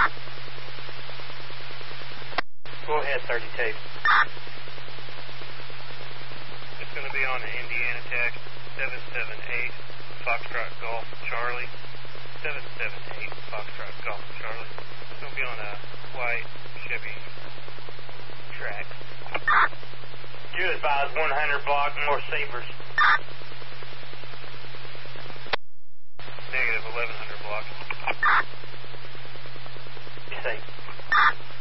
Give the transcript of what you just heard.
Go ahead, 32. It's going to be on an Indiana Tech 778 Foxtrot Golf Charlie. 778 Foxtrot Golf Charlie. It's going to be on a white Chevy track. You advise 100 block, more Sabres. Negative 1100 block. Be safe.